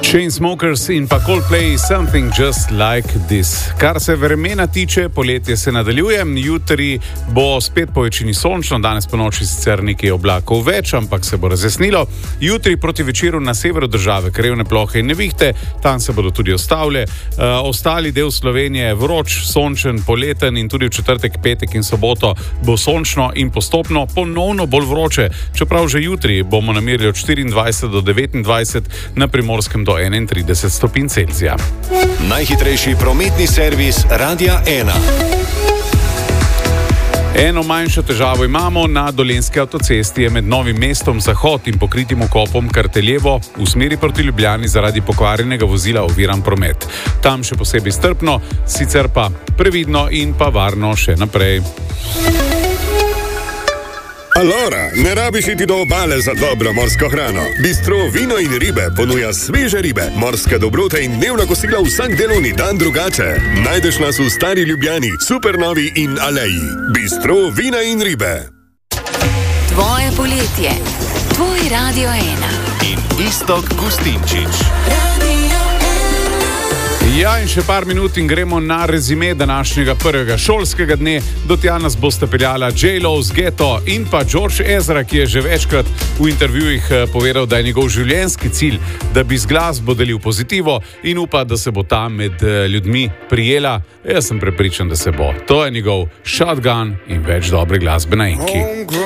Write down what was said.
Chainsmokers in pa Coldplay, Something Just Like This. Kar se vremena tiče, poletje se nadaljuje, jutri bo spet po večini sončno, danes po noči sicer nekaj oblakov več, ampak se bo razjasnilo. Jutri proti večeru na severu države krajevne plohe in nevihte, tam se bodo tudi ostavile. Ostali del Slovenije vroč, sončen, poleten in tudi v četrtek, petek in soboto bo sončno in postopno ponovno bolj vroče, čeprav že jutri bomo namerili od 24 do 29, na Primorskem do 31 stopinj Celzija. Najhitrejši prometni servis Radia 1. Eno manjšo težavo imamo na Dolenjski avtocesti, je med Novim mestom Zahod in pokritim vkopom Karteljevo v smeri proti Ljubljani zaradi pokvarjenega vozila oviran promet. Tam še posebej strpno, sicer pa previdno in pa varno še naprej. Allora, ne rabiš iti do obale za dobro morsko hrano. Bistro Vino in ribe ponuja sveže ribe, morske dobrote in dnevna kosila vsak delovni dan drugače. Najdeš nas v Stari Ljubljani, Supernovi in Aleji. Bistro Vina in ribe. Tvoje poletje, tvoj Radio 1. In Iztok Gustinčič. Ja, in še par minut in gremo na rezime današnjega prvega šolskega dne. Do tja nas boste peljala J-Lo z Ghetto in pa George Ezra, ki je že večkrat v intervjujih povedal, da je njegov življenjski cilj, da bi z glasbo delil pozitivo in upa, da se bo ta med ljudmi prijela. Jaz sem prepričan, da se bo. To je njegov Shotgun in več dobre glasbe na enki.